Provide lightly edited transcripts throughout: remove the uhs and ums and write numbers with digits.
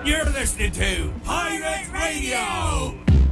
You're listening to Pirate Radio.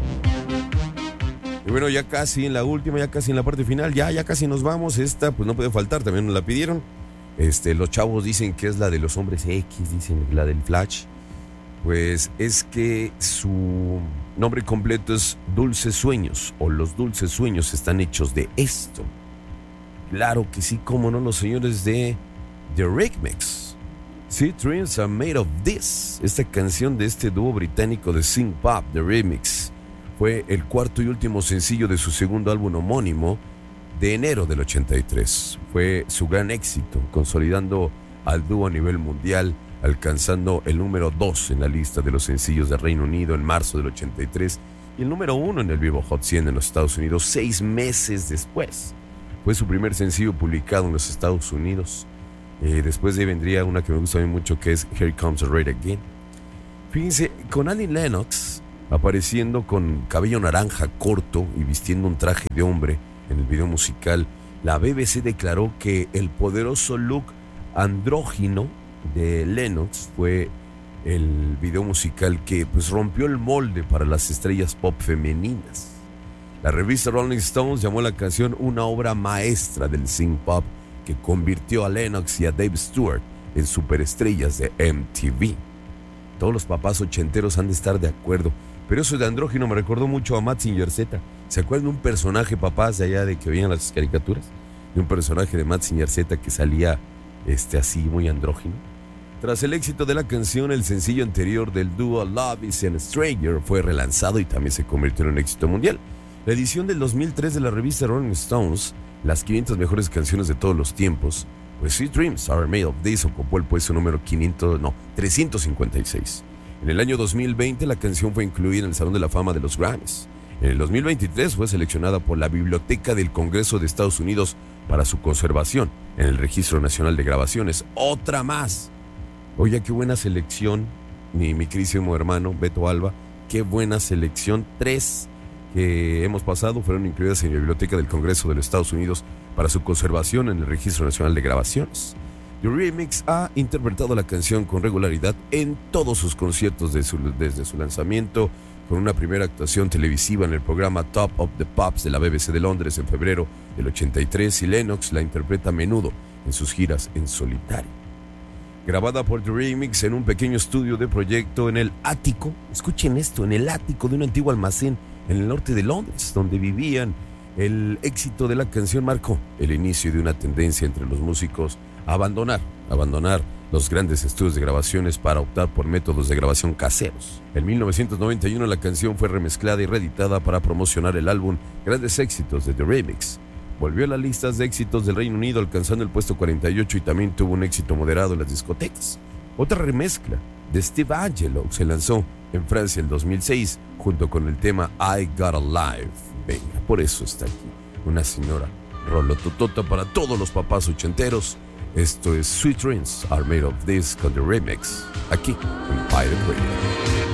Y bueno, ya casi en la última, ya casi en la parte final, ya casi nos vamos. Esta pues no puede faltar, también nos la pidieron. Los chavos dicen que es la de los hombres X, dicen la del Flash. Pues es que su nombre completo es Dulces Sueños, o Los Dulces Sueños están hechos de esto. Claro que sí, cómo no, los señores de The Remix. Sweet Dreams Are Made of This. Esta canción de este dúo británico de synth pop, The Remix, fue el cuarto y último sencillo de su segundo álbum homónimo de enero del 83. Fue su gran éxito, consolidando al dúo a nivel mundial, alcanzando el número 2 en la lista de los sencillos del Reino Unido en marzo del 83 y el número 1 en el Billboard Hot 100 en los Estados Unidos 6 meses después. Fue su primer sencillo publicado en los Estados Unidos. Después de ahí vendría una que me gusta a mí mucho, que es Here Comes the Rain Again. Fíjense, con Annie Lennox apareciendo con cabello naranja corto y vistiendo un traje de hombre en el video musical, la BBC declaró que el poderoso look andrógino de Lennox fue el video musical que pues rompió el molde para las estrellas pop femeninas. La revista Rolling Stones llamó la canción una obra maestra del synth pop que convirtió a Lennox y a Dave Stewart en superestrellas de MTV. Todos los papás ochenteros han de estar de acuerdo, pero eso de andrógino me recordó mucho a Mazinger Z. ¿Se acuerdan de un personaje, papás, de allá de que veían las caricaturas? De un personaje de Mazinger Z que salía así muy andrógino. Tras el éxito de la canción, el sencillo anterior del dúo Love Is a Stranger fue relanzado y también se convirtió en un éxito mundial. La edición del 2003 de la revista Rolling Stones, las 500 mejores canciones de todos los tiempos, pues Sweet Dreams Are Made of This ocupó el puesto número 356. En el año 2020 la canción fue incluida en el Salón de la Fama de los Grammys. En el 2023 fue seleccionada por la Biblioteca del Congreso de Estados Unidos para su conservación en el Registro Nacional de Grabaciones. ¡Otra más! Oye, qué buena selección, mi queridísimo hermano Beto Alba. Qué buena selección. 3 que hemos pasado fueron incluidas en la Biblioteca del Congreso de los Estados Unidos para su conservación en el Registro Nacional de Grabaciones. The Remix ha interpretado la canción con regularidad en todos sus conciertos desde su lanzamiento, con una primera actuación televisiva en el programa Top of the Pops de la BBC de Londres en febrero del 83, y Lennox la interpreta a menudo en sus giras en solitario. Grabada por The Remix en un pequeño estudio de proyecto en el ático, escuchen esto, en el ático de un antiguo almacén en el norte de Londres, donde vivían, el éxito de la canción marcó el inicio de una tendencia entre los músicos a abandonar los grandes estudios de grabaciones para optar por métodos de grabación caseros. En 1991 la canción fue remezclada y reeditada para promocionar el álbum Grandes Éxitos de The Remix. Volvió a las listas de éxitos del Reino Unido alcanzando el puesto 48 y también tuvo un éxito moderado en las discotecas. Otra remezcla de Steve Angelo se lanzó en Francia en 2006 junto con el tema I Got Alive. Venga, por eso está aquí una señora rolototota para todos los papás ochenteros. Esto es Sweet Dreams Are Made of This con The Remix, aquí en Pirate Radio.